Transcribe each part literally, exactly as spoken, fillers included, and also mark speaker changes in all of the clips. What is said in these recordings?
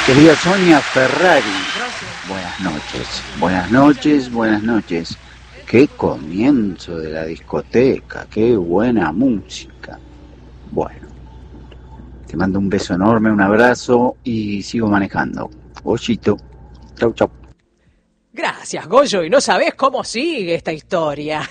Speaker 1: Querida Sonia Ferrari, buenas noches, buenas noches, buenas noches. Qué comienzo de la discoteca, qué buena música. Bueno, te mando un beso enorme, un abrazo y sigo manejando. Goyito, chau chau.
Speaker 2: Gracias, Goyo, y no sabés cómo sigue esta historia.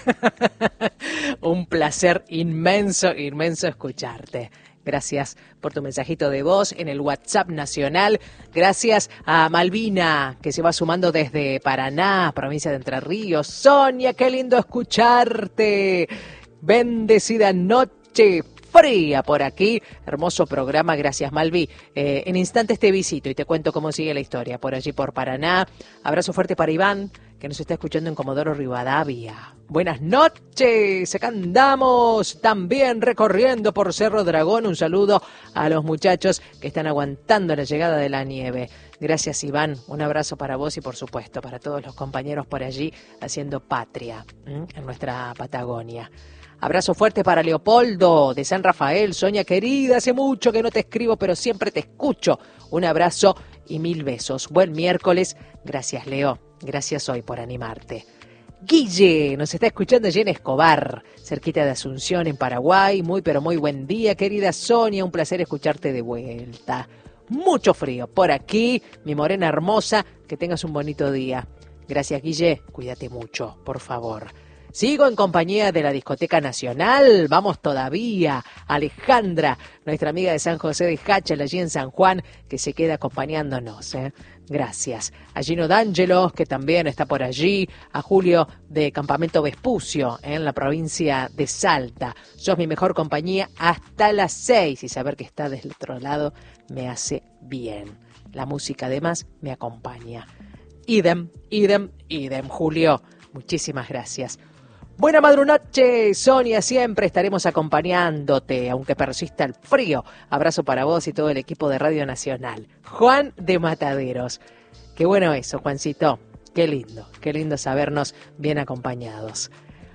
Speaker 2: Un placer inmenso, inmenso escucharte. Gracias por tu mensajito de voz en el WhatsApp nacional. Gracias a Malvina, que se va sumando desde Paraná, provincia de Entre Ríos. Sonia, qué lindo escucharte. Bendecida noche. Fría por aquí, hermoso programa, gracias Malvi. Eh, en instantes te visito y te cuento cómo sigue la historia por allí por Paraná. Abrazo fuerte para Iván, que nos está escuchando en Comodoro Rivadavia. Buenas noches, acá andamos también recorriendo por Cerro Dragón. Un saludo a los muchachos que están aguantando la llegada de la nieve. Gracias Iván, un abrazo para vos y por supuesto para todos los compañeros por allí haciendo patria ¿m? en nuestra Patagonia. Abrazo fuerte para Leopoldo de San Rafael. Sonia querida, hace mucho que no te escribo, pero siempre te escucho. Un abrazo y mil besos. Buen miércoles. Gracias, Leo. Gracias hoy por animarte. Guille nos está escuchando allí en Escobar, cerquita de Asunción, en Paraguay. Muy, pero muy buen día, querida Sonia. Un placer escucharte de vuelta. Mucho frío por aquí, mi morena hermosa. Que tengas un bonito día. Gracias, Guille. Cuídate mucho, por favor. Sigo en compañía de la Discoteca Nacional, vamos todavía. Alejandra, nuestra amiga de San José de Hachal, allí en San Juan, que se queda acompañándonos. ¿eh? Gracias. A Gino D'Angelos, que también está por allí. A Julio de Campamento Vespucio, ¿eh? en la provincia de Salta. Sos mi mejor compañía hasta las seis y saber que está del otro lado me hace bien. La música además me acompaña. Idem, idem, idem, Julio. Muchísimas gracias. Buena madrunoche, Sonia, siempre estaremos acompañándote, aunque persista el frío. Abrazo para vos y todo el equipo de Radio Nacional. Juan de Mataderos. Qué bueno eso, Juancito. Qué lindo, qué lindo sabernos bien acompañados.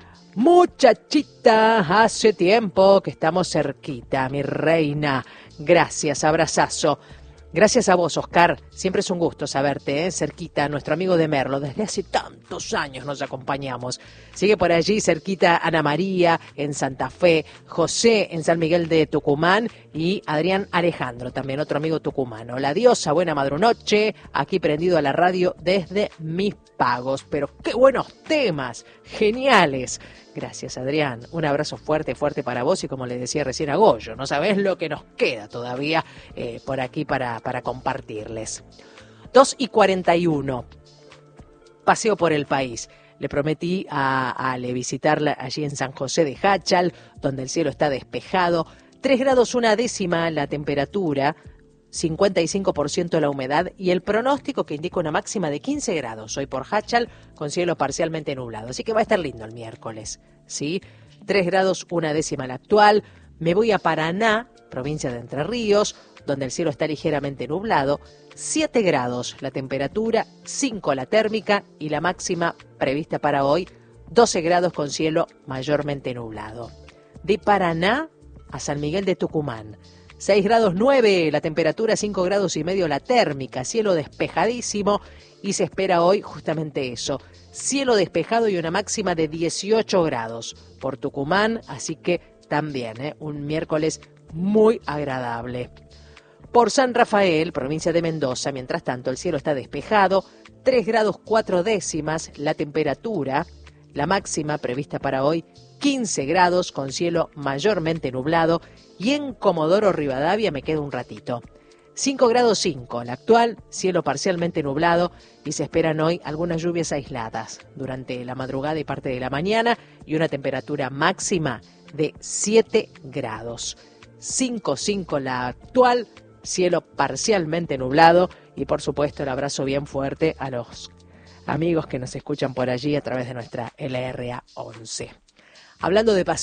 Speaker 2: Muchachita, hace tiempo que estamos cerquita, mi reina. Gracias, abrazazo. Gracias a vos, Oscar. Siempre es un gusto saberte, ¿eh? cerquita, nuestro amigo de Merlo. Desde hace tantos años nos acompañamos. Sigue por allí, cerquita, Ana María, en Santa Fe, José, en San Miguel de Tucumán, y Adrián Alejandro, también otro amigo tucumano. La diosa, buena madrunoche, aquí prendido a la radio desde Mis Pagos. Pero qué buenos temas, geniales. Gracias, Adrián. Un abrazo fuerte, fuerte para vos y como le decía recién a Goyo, no sabés lo que nos queda todavía eh, por aquí para, para compartirles. dos y cuarenta y uno. Paseo por el país. Le prometí a, a Ale visitarla allí en San José de Hachal, donde el cielo está despejado. tres grados una décima la temperatura, cincuenta y cinco por ciento la humedad y el pronóstico que indica una máxima de quince grados hoy por Hachal con cielo parcialmente nublado. Así que va a estar lindo el miércoles, ¿sí? tres grados una décima la actual. Me voy a Paraná, provincia de Entre Ríos, donde el cielo está ligeramente nublado. siete grados la temperatura, cinco la térmica y la máxima prevista para hoy, doce grados con cielo mayormente nublado. De Paraná a San Miguel de Tucumán. seis grados nueve la temperatura, cinco grados y medio la térmica, cielo despejadísimo y se espera hoy justamente eso, cielo despejado y una máxima de dieciocho grados por Tucumán, así que también ¿eh? un miércoles muy agradable. Por San Rafael, provincia de Mendoza, mientras tanto el cielo está despejado, tres grados cuatro décimas la temperatura, la máxima prevista para hoy quince grados con cielo mayormente nublado y en Comodoro Rivadavia me queda un ratito. cinco grados cinco la actual, cielo parcialmente nublado y se esperan hoy algunas lluvias aisladas durante la madrugada y parte de la mañana y una temperatura máxima de siete grados. cinco cinco la actual, cielo parcialmente nublado y por supuesto el abrazo bien fuerte a los amigos que nos escuchan por allí a través de nuestra L R A once. Hablando de pasión.